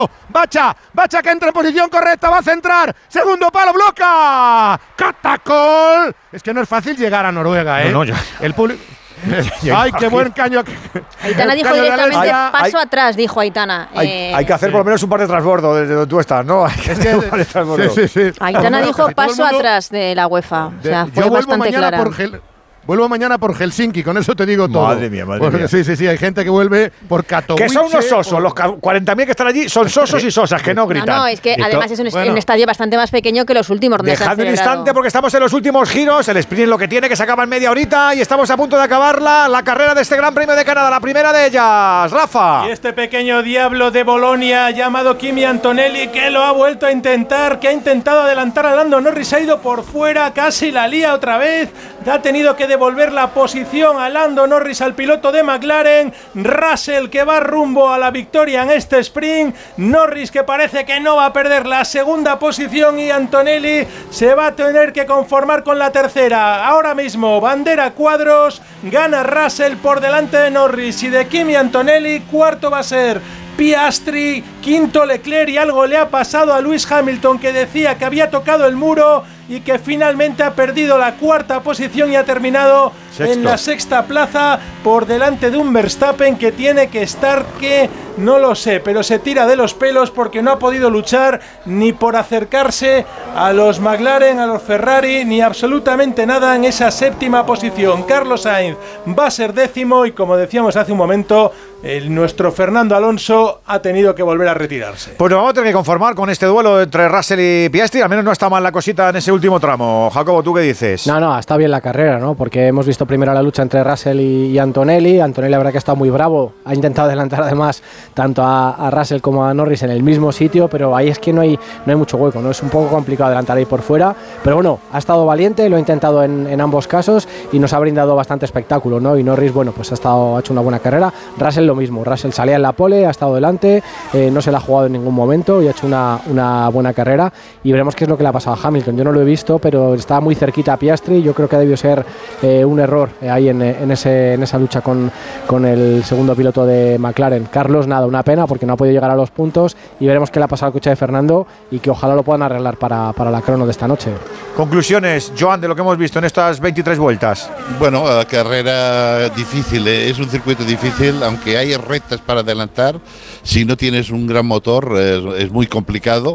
Bacha que entra en posición correcta, va a centrar, segundo palo, bloca, Catacol. Es que no es fácil llegar a Noruega, ¿eh? No, ya. El público... ¡Ay, qué buen caño! Aitana dijo directamente paso atrás, dijo Aitana. Hay que hacer por lo menos un par de transbordo desde donde tú estás, ¿no? Hay que hacer un par de transbordo. Sí. Aitana dijo paso atrás de la UEFA. O sea, fue bastante clara. Vuelvo mañana por Helsinki, con eso te digo todo. Madre mía. Sí, hay gente que vuelve por Katowice. Que son unos sosos, los 40.000 que están allí son sosos y sosas, que no gritan. No, es que además es un estadio bastante más pequeño que los últimos. Dejadme un instante porque estamos en los últimos giros, el sprint es lo que tiene, que se acaba en media horita y estamos a punto de acabar la carrera de este Gran Premio de Canadá, la primera de ellas, Rafa. Y este pequeño diablo de Bolonia llamado Kimi Antonelli, que lo ha vuelto a intentar, que ha intentado adelantar a Lando Norris, ha ido por fuera, casi la lía otra vez, ha tenido que devolver la posición a Lando Norris, al piloto de McLaren. Russell, que va rumbo a la victoria en este sprint, Norris, que parece que no va a perder la segunda posición, y Antonelli se va a tener que conformar con la tercera. Ahora mismo, bandera cuadros, gana Russell por delante de Norris y de Kimi Antonelli. Cuarto va a ser Piastri, quinto Leclerc, y algo le ha pasado a Lewis Hamilton, que decía que había tocado el muro y que finalmente ha perdido la cuarta posición y ha terminado en la sexta plaza por delante de un Verstappen que tiene que estar, que no lo sé, pero se tira de los pelos porque no ha podido luchar ni por acercarse a los McLaren, a los Ferrari, ni absolutamente nada en esa séptima posición. Carlos Sainz va a ser décimo y, como decíamos hace un momento, nuestro Fernando Alonso ha tenido que volver a retirarse. Pues nos vamos a tener que conformar con este duelo entre Russell y Piastri. Al menos no está mal la cosita en ese último tramo. Jacobo, ¿tú qué dices? No, está bien la carrera, ¿no? Porque hemos visto primero la lucha entre Russell y Antonelli. Antonelli, la verdad, que ha estado muy bravo. Ha intentado adelantar además tanto a Russell como a Norris en el mismo sitio, pero ahí es que no hay mucho hueco, ¿no? Es un poco complicado adelantar ahí por fuera. Pero bueno, ha estado valiente, lo ha intentado en ambos casos y nos ha brindado bastante espectáculo, ¿no? Y Norris, bueno, pues ha hecho una buena carrera. Russell lo mismo. Russell salía en la pole, ha estado delante, no se la ha jugado en ningún momento y ha hecho una buena carrera, y veremos qué es lo que le ha pasado a Hamilton. Yo no lo he visto, pero está muy cerquita a Piastri. Yo creo que ha debido ser un error ahí en esa lucha con el segundo piloto de McLaren. Carlos, nada, una pena porque no ha podido llegar a los puntos, y veremos qué le ha pasado al coche de Fernando y que ojalá lo puedan arreglar para la crono de esta noche. Conclusiones, Joan, de lo que hemos visto en estas 23 vueltas. Bueno, carrera difícil, es un circuito difícil, aunque hay rectas para adelantar. Si no tienes un gran motor es muy complicado.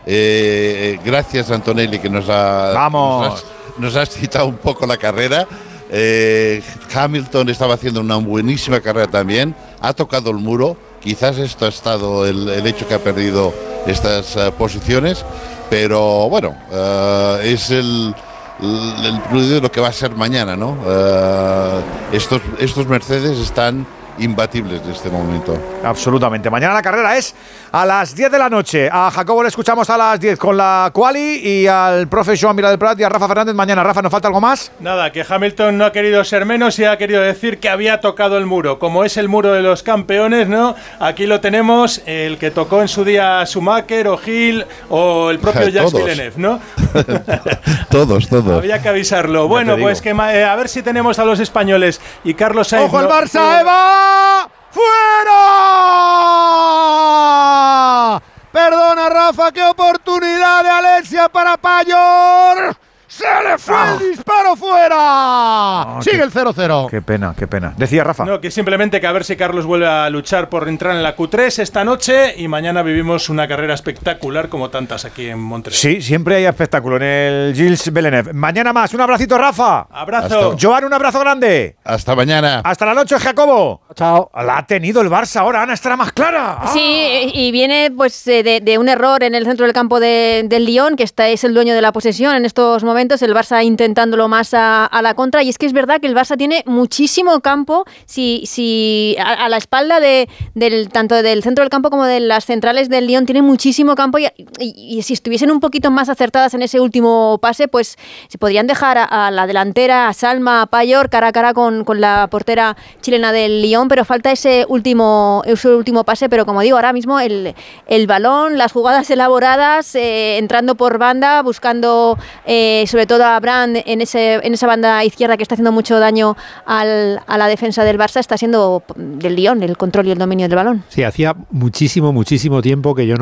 Gracias a Antonelli, que nos ha citado un poco la carrera. Hamilton estaba haciendo una buenísima carrera también, ha tocado el muro. Quizás esto ha estado el hecho que ha perdido estas posiciones, pero bueno, es el preludio de lo que va a ser mañana, ¿no? Estos Mercedes están imbatibles en este momento. Absolutamente. Mañana la carrera es a las 10 de la noche. A Jacobo le escuchamos a las 10 con la quali, y al profe Joan Miró del Prat y a Rafa Fernández mañana. Rafa, ¿nos falta algo más? Nada, que Hamilton no ha querido ser menos y ha querido decir que había tocado el muro. Como es el muro de los campeones, ¿no? Aquí lo tenemos, el que tocó en su día Schumacher o Hill o el propio Jacques Villeneuve, ¿no? Todos. Había que avisarlo. Bueno, pues que a ver si tenemos a los españoles y Carlos Sainz. ¡Ojo el Barça, Eva! ¡Fuera! Perdona, Rafa, qué oportunidad de Alexia para Payor. ¡Se le fue el disparo fuera! Sigue el 0-0. Qué pena. Decía Rafa. No, que simplemente que a ver si Carlos vuelve a luchar por entrar en la Q3 esta noche, y mañana vivimos una carrera espectacular como tantas aquí en Montreal. Sí, siempre hay espectáculo en el Gilles Villeneuve. Mañana más. Un abracito, Rafa. Abrazo. Joan, un abrazo grande. Hasta mañana. Hasta la noche, Jacobo. Chao. La ha tenido el Barça ahora. Ana estará más clara. Sí, y viene pues de un error en el centro del campo del Lyon, que es el dueño de la posesión en estos momentos. El Barça intentándolo más a la contra, y es que es verdad que el Barça tiene muchísimo campo si a la espalda tanto del centro del campo como de las centrales del Lyon, tiene muchísimo campo, y si estuviesen un poquito más acertadas en ese último pase, pues se podrían dejar a la delantera, a Salma, a Payor, cara a cara con la portera chilena del Lyon, pero falta ese último pase. Pero como digo, ahora mismo el balón, las jugadas elaboradas, entrando por banda, buscando sobre todo a Brand en esa banda izquierda, que está haciendo mucho daño a la defensa del Barça, está siendo del Lyon el control y el dominio del balón. Sí, hacía muchísimo tiempo que yo no